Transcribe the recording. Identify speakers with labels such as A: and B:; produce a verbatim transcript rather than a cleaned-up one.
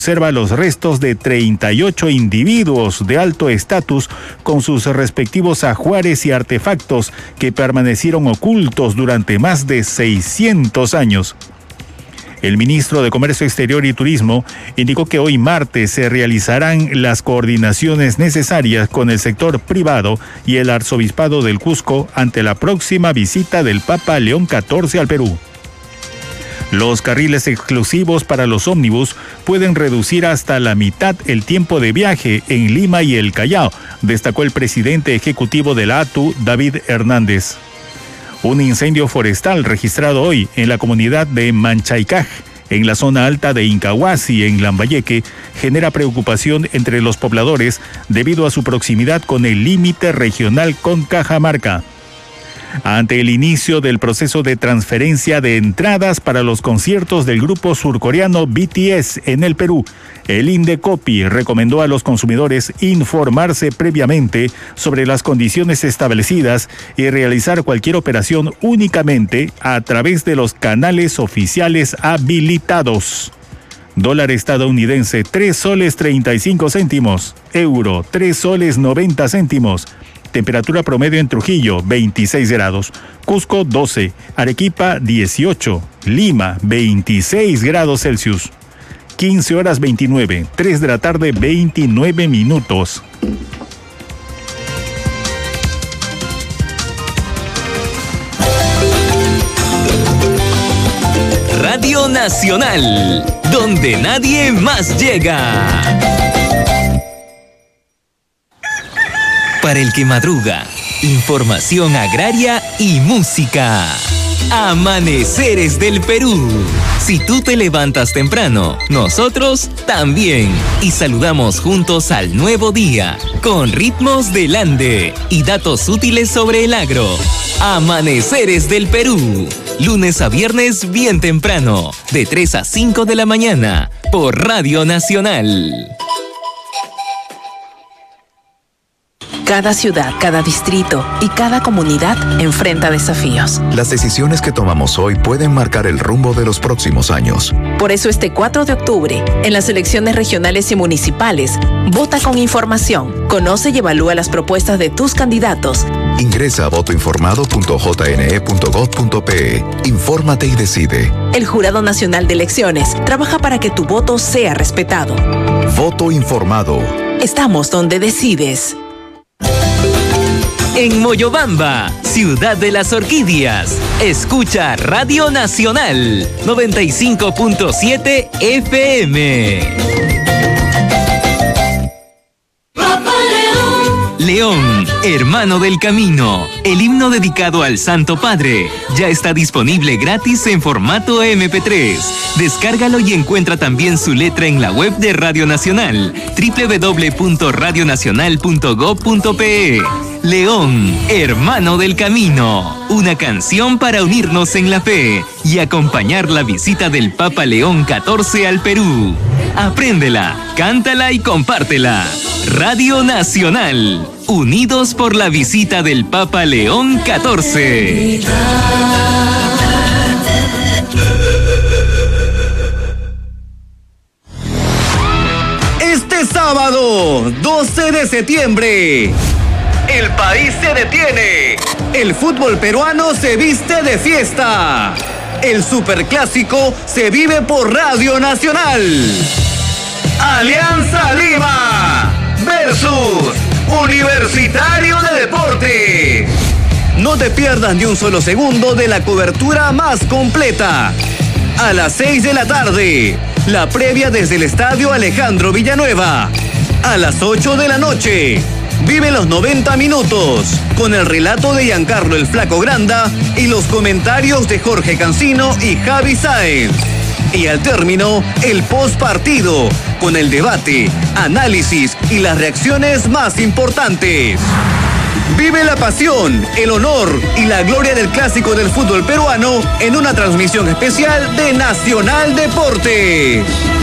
A: observa los restos de treinta y ocho individuos de alto estatus con sus respectivos ajuares y artefactos que permanecieron ocultos durante más de seiscientos años. El ministro de Comercio Exterior y Turismo indicó que hoy martes se realizarán las coordinaciones necesarias con el sector privado y el Arzobispado del Cusco ante la próxima visita del Papa León catorce al Perú. Los carriles exclusivos para los ómnibus pueden reducir hasta la mitad el tiempo de viaje en Lima y el Callao, destacó el presidente ejecutivo de la A T U, David Hernández. Un incendio forestal registrado hoy en la comunidad de Manchaicaj, en la zona alta de Incahuasi, en Lambayeque, genera preocupación entre los pobladores debido a su proximidad con el límite regional con Cajamarca. Ante el inicio del proceso de transferencia de entradas para los conciertos del grupo surcoreano B T S en el Perú, el Indecopi recomendó a los consumidores informarse previamente sobre las condiciones establecidas y realizar cualquier operación únicamente a través de los canales oficiales habilitados. Dólar estadounidense tres soles treinta y cinco céntimos, euro tres soles noventa céntimos. Temperatura promedio en Trujillo, veintiséis grados. Cusco, doce. Arequipa, dieciocho. Lima, veintiséis grados Celsius. quince horas veintinueve. tres de la tarde, veintinueve minutos.
B: Radio Nacional, donde nadie más llega. Para el que madruga, información agraria y música. Amaneceres del Perú. Si tú te levantas temprano, nosotros también. Y saludamos juntos al nuevo día, con ritmos del Ande y datos útiles sobre el agro. Amaneceres del Perú. Lunes a viernes bien temprano, de tres a cinco de la mañana, por Radio Nacional.
C: Cada ciudad, cada distrito y cada comunidad enfrenta desafíos.
D: Las decisiones que tomamos hoy pueden marcar el rumbo de los próximos años.
C: Por eso este cuatro de octubre, en las elecciones regionales y municipales, vota con información, conoce y evalúa las propuestas de tus candidatos.
D: Ingresa a voto informado punto j n e punto gov punto p e. Infórmate y decide.
C: El Jurado Nacional de Elecciones trabaja para que tu voto sea respetado.
D: Voto informado.
C: Estamos donde decides.
B: En Moyobamba, ciudad de las orquídeas, escucha Radio Nacional noventa y cinco punto siete F M. León, hermano del camino, el himno dedicado al Santo Padre, ya está disponible gratis en formato eme pe tres. Descárgalo y encuentra también su letra en la web de Radio Nacional, doble u doble u doble u punto radio nacional punto gov punto pe e. León, hermano del camino, una canción para unirnos en la fe y acompañar la visita del Papa León catorce al Perú. Apréndela, cántala y compártela. Radio Nacional, unidos por la visita del Papa León catorce.
E: Este sábado, doce de septiembre, el país se detiene. El fútbol peruano se viste de fiesta. El superclásico se vive por Radio Nacional. Alianza Lima versus Universitario de Deportes. No te pierdas ni un solo segundo de la cobertura más completa. A las seis de la tarde, la previa desde el Estadio Alejandro Villanueva. A las ocho de la noche, vive los noventa minutos con el relato de Giancarlo el Flaco Granda y los comentarios de Jorge Cancino y Javi Sáenz. Y al término, el postpartido con el debate, análisis y las reacciones más importantes. Vive la pasión, el honor y la gloria del clásico del fútbol peruano en una transmisión especial de Nacional Deportes.